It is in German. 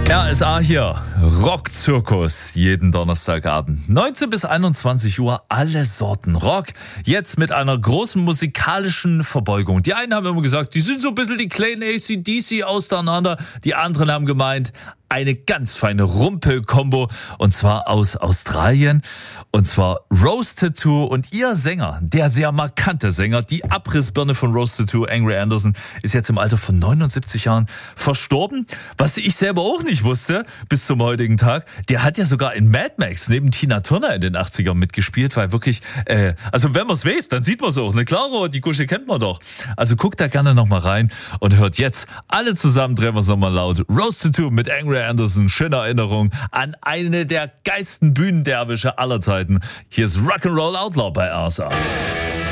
RSA hier, Rockzirkus, jeden Donnerstagabend, 19 bis 21 Uhr, alle Sorten Rock. Jetzt mit einer großen musikalischen Verbeugung. Die einen haben immer gesagt, die sind so ein bisschen die kleinen AC/DC auseinander. Die anderen haben gemeint, eine ganz feine Rumpel-Kombo, und zwar aus Australien, und zwar Rose Tattoo und ihr Sänger, der sehr markante Sänger, die Abrissbirne von Rose Tattoo, Angry Anderson, ist jetzt im Alter von 79 Jahren verstorben. Was ich selber auch nicht wusste bis zum heutigen Tag, der hat ja sogar in Mad Max neben Tina Turner in den 80ern mitgespielt, weil wirklich, also wenn man es weiß, dann sieht man es auch. Ne, klar, die Gusche kennt man doch. Also guckt da gerne nochmal rein und hört jetzt alle zusammen, drehen wir es nochmal laut, Rose Tattoo mit Angry Anderson, schöne Erinnerung an eine der geilsten Bühnenderwische aller Zeiten. Hier ist Rock'n'Roll Outlaw bei RSA.